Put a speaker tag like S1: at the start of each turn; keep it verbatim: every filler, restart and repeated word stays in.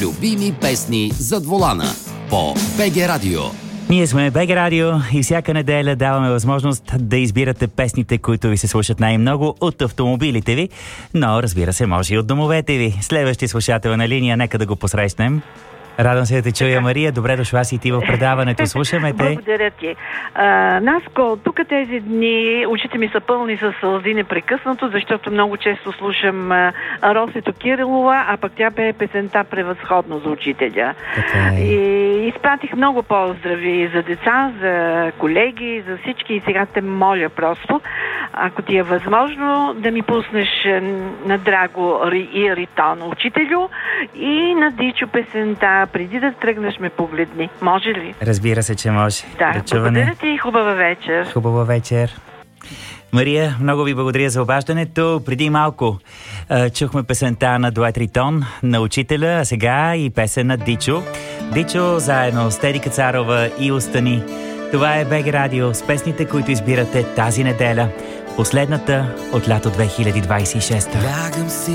S1: Любими песни зад волана по БГ Радио.
S2: Ние сме БГ Радио и всяка неделя даваме възможност да избирате песните, които ви се слушат най-много от автомобилите ви, но разбира се, може и от домовете ви. Следващи слушател на линия, нека да го посрещнем. Радвам се да те чуя, Мария. Добре дошла си ти в предаването. Слушаме те.
S3: Благодаря ти. А, Наско, тук тези дни очите ми са пълни с сълзи непрекъснато, защото много често слушам а, Росето Кирилова, а пък тя бе песента превъзходно за учителя.
S2: Така е.
S3: И изпратих много поздрави за деца, за колеги, за всички и сега те моля просто, ако ти е възможно, да ми пуснеш на Драго и Ритон учителю и на Дичо песента преди да тръгнеш ме погледни. Може ли?
S2: Разбира се, че може.
S3: Да, благодаря ти и хубава вечер.
S2: Хубава вечер. Мария, много ви благодаря за обаждането. Преди малко а, чухме песента на Дует Ритон на учителя, а сега и песен на Дичо. Дичо заедно с Теди Кацарова и Остани. Това е БГ Радио с песните, които избирате тази неделя. Последната от лято две хиляди двадесет и шеста.